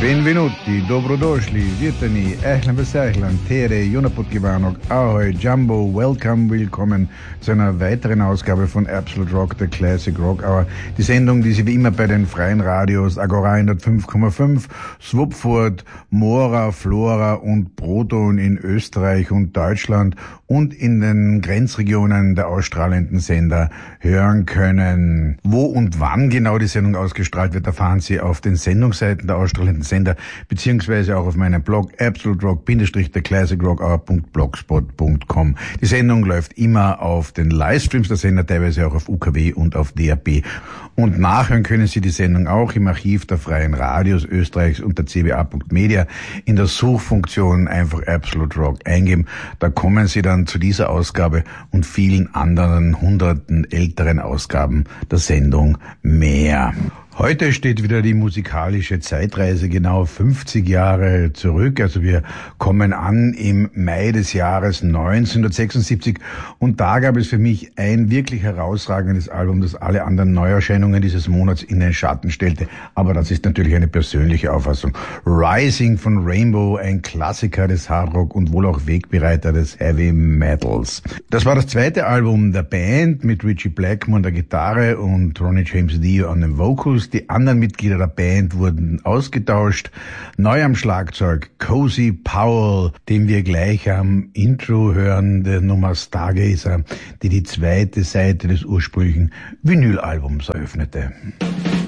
Benvenuti, dobrodošli, vítani, ahlan wasahlan, tere, Jonaput Givanok, ahoi, Jumbo, welcome, willkommen zu einer weiteren Ausgabe von Absolute Rock, der Classic Rock Hour. Die Sendung, die Sie wie immer bei den freien Radios Agora 105,5, Swupfurt, Mora, Flora und Proton in Österreich und Deutschland und in den Grenzregionen der ausstrahlenden Sender hören können. Wo und wann genau die Sendung ausgestrahlt wird, erfahren Sie auf den Sendungsseiten der ausstrahlenden Sender, beziehungsweise auch auf meinem Blog absoluterock-der-classicrock.blogspot.com. Die Sendung läuft immer auf den Livestreams der Sender, teilweise auch auf UKW und auf DAB. Und nachhören können Sie die Sendung auch im Archiv der freien Radios Österreichs unter cba.media. In der Suchfunktion einfach Absolute Rock eingeben. Da kommen Sie dann zu dieser Ausgabe und vielen anderen hunderten älteren Ausgaben der Sendung mehr. Heute steht wieder die musikalische Zeitreise genau 50 Jahre zurück. Also wir kommen an im Mai des Jahres 1976 und da gab es für mich ein wirklich herausragendes Album, das alle anderen Neuerscheinungen dieses Monats in den Schatten stellte. Aber das ist natürlich eine persönliche Auffassung. Rising von Rainbow, ein Klassiker des Hardrock und wohl auch Wegbereiter des Heavy Metals. Das war das zweite Album der Band mit Ritchie Blackmore an der Gitarre und Ronnie James Dio an den Vocals. Die anderen Mitglieder der Band wurden ausgetauscht. Neu am Schlagzeug Cozy Powell, den wir gleich am Intro hören, der Nummer Stargazer, die die zweite Seite des ursprünglichen Vinylalbums eröffnete.